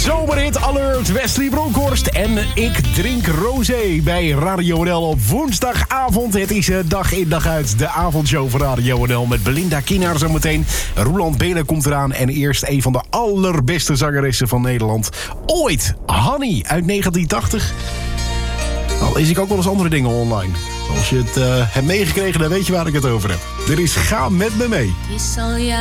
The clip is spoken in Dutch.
Zomerhit Alert, Wesley Bronkhorst en Ik Drink Rosé bij Radio NL op woensdagavond. Het is dag in dag uit de avondshow van Radio NL met Belinda Kienaar zometeen. Roland Benen komt eraan en eerst een van de allerbeste zangeressen van Nederland ooit. Hanny uit 1980. Al lees ik ook wel eens andere dingen online. Als je het hebt meegekregen, dan weet je waar ik het over heb. Er is Ga Met Me Mee.